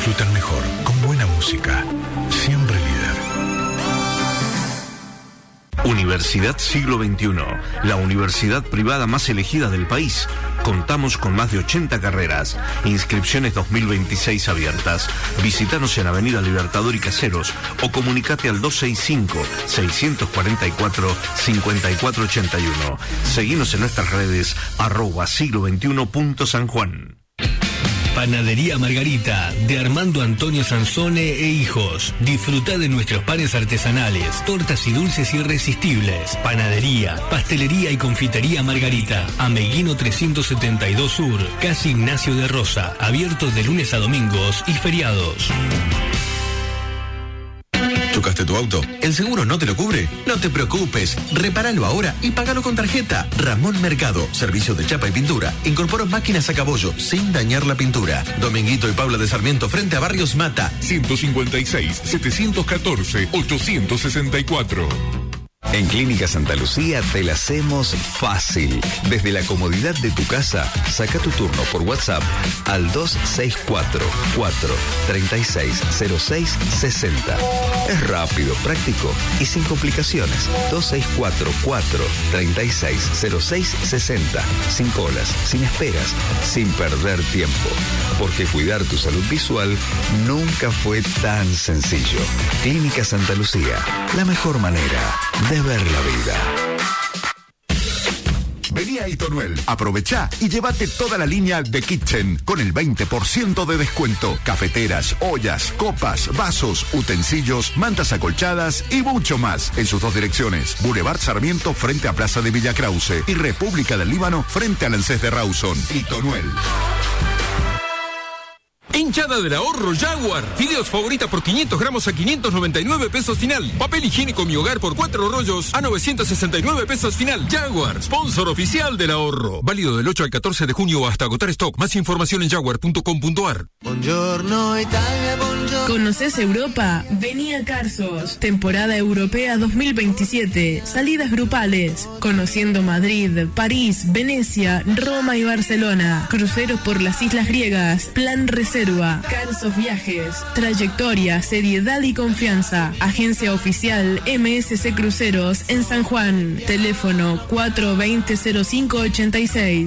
disfrutan mejor, con buena música. Siempre líder. Universidad Siglo XXI, la universidad privada más elegida del país. Contamos con más de 80 carreras. Inscripciones 2026 abiertas. Visítanos en Avenida Libertador y Caseros o comunicate al 265-644-5481. Seguinos en nuestras redes @siglo21.sanjuan. Panadería Margarita, de Armando Antonio Sansone e Hijos. Disfruta de nuestros panes artesanales, tortas y dulces irresistibles. Panadería, pastelería y confitería Margarita. Ameguino 372 Sur, Casi Ignacio de Rosa. Abiertos de lunes a domingos y feriados. ¿Chocaste tu auto? ¿El seguro no te lo cubre? No te preocupes, repáralo ahora y págalo con tarjeta. Ramón Mercado, servicio de chapa y pintura. Incorporó máquinas a cabollo sin dañar la pintura. Dominguito y Paula de Sarmiento frente a Barrios Mata. 156-714-864. En Clínica Santa Lucía te la hacemos fácil. Desde la comodidad de tu casa, saca tu turno por WhatsApp al 264-436-0660. Es rápido, práctico y sin complicaciones. 264-436-0660. Sin colas, sin esperas, sin perder tiempo. Porque cuidar tu salud visual nunca fue tan sencillo. Clínica Santa Lucía, la mejor manera de ver la vida. Vení a Itonuel, aprovechá y llévate toda la línea de Kitchen con el 20% de descuento. Cafeteras, ollas, copas, vasos, utensilios, mantas acolchadas y mucho más. En sus dos direcciones, Boulevard Sarmiento frente a Plaza de Villa Krause y República del Líbano frente al ANSES de Rawson. Itonuel. Hinchada del ahorro Jaguar. Fideos favorita por 500 gramos a 599 pesos final. Papel higiénico Mi Hogar por 4 rollos a 969 pesos final. Jaguar, sponsor oficial del ahorro. Válido del 8 al 14 de junio hasta agotar stock. Más información en jaguar.com.ar. Buongiorno Italia, buongiorno. ¿Conoces Europa? Vení a Carsos. Temporada Europea 2027. Salidas grupales. Conociendo Madrid, París, Venecia, Roma y Barcelona. Cruceros por las islas griegas. Plan reserva. Carsos Viajes. Trayectoria, seriedad y confianza. Agencia oficial MSC Cruceros en San Juan. Teléfono 420-0586.